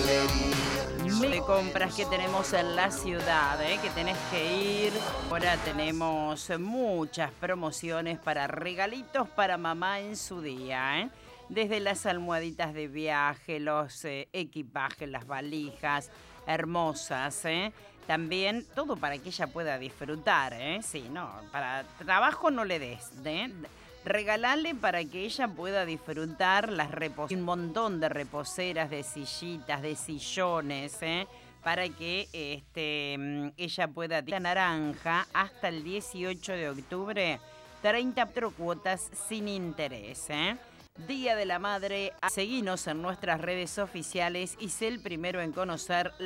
De compras que tenemos en la ciudad, que tenés que ir. Ahora tenemos muchas promociones para regalitos para mamá en su día, Desde las almohaditas de viaje, los equipajes, las valijas hermosas, También todo para que ella pueda disfrutar, Sí, no, para trabajo no le des, Regalale para que ella pueda disfrutar un montón de reposeras, de sillitas, de sillones, para que ella pueda la naranja hasta el 18 de octubre, 30 cuotas sin interés, Día de la Madre, seguinos en nuestras redes oficiales y sé el primero en conocer